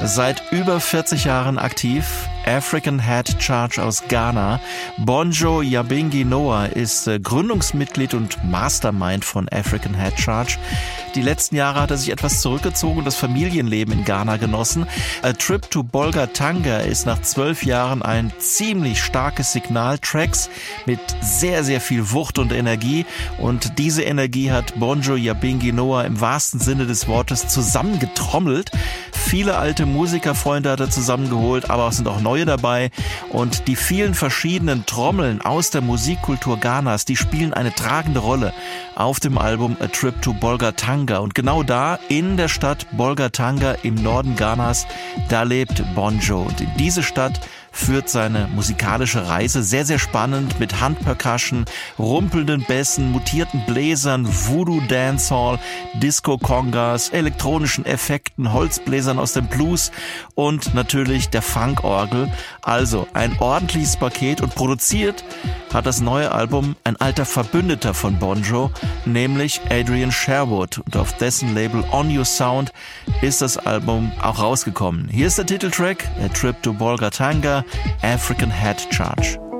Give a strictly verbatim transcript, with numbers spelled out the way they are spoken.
Seit über vierzig Jahren aktiv, African Head Church aus Ghana. Bonjo Yabingi Noah ist äh, Gründungsmitglied und Mastermind von African Head Church. Die letzten Jahre hat er sich etwas zurückgezogen und das Familienleben in Ghana genossen. A Trip to Bolgatanga ist nach zwölf Jahren ein ziemlich starkes Signal. Tracks mit sehr, sehr viel Wucht und Energie. Und diese Energie hat Bonjo Yabingi Noah im wahrsten Sinne des Wortes zusammengetrommelt. Viele alte Musikerfreunde hat er zusammengeholt, aber es sind auch neue dabei. Und die vielen verschiedenen Trommeln aus der Musikkultur Ghanas, die spielen eine tragende Rolle auf dem Album A Trip to Bolgatanga. Und genau da, in der Stadt Bolgatanga im Norden Ghanas, da lebt Bonjo. Und in diese Stadt führt seine musikalische Reise sehr, sehr spannend mit Handpercussion, rumpelnden Bässen, mutierten Bläsern, Voodoo Dancehall, Disco-Congas, elektronischen Effekten, Holzbläsern aus dem Blues und natürlich der Funkorgel. Also ein ordentliches Paket, und produziert hat das neue Album ein alter Verbündeter von Bonjo, nämlich Adrian Sherwood. Und auf dessen Label On You Sound ist das Album auch rausgekommen. Hier ist der Titeltrack, A Trip to Bolgatanga, African Head Church.